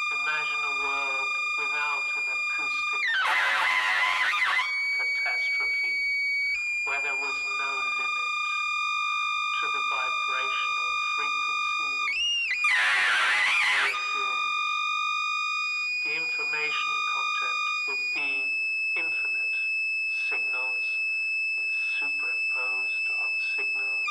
Imagine a world without an acoustic catastrophe, where there was no limit to the vibrational frequencies, molecules. The information content would be infinite. Signals superimposed on signals,